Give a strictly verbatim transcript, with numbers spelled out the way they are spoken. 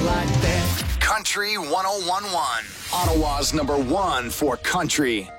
like that. Country one oh one point one. Ottawa's number one for country.